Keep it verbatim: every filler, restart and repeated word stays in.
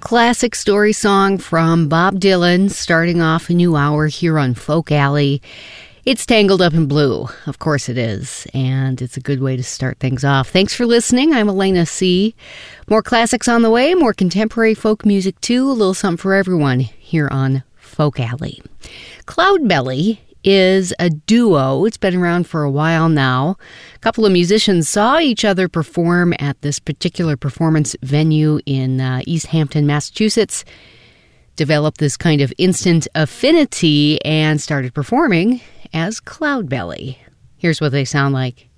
classic story song from Bob Dylan, starting off a new hour here on Folk Alley. It's Tangled Up in Blue. Of course it is, and it's a good way to start things off. Thanks for listening. I'm Elena C. More classics on the way, more contemporary folk music too, a little something for everyone here on Folk Alley. Cloudbelly is a duo. It's been around for a while now. A couple of musicians saw each other perform at this particular performance venue in uh, East Hampton, Massachusetts, developed this kind of instant affinity, and started performing as Cloudbelly. Here's what they sound like.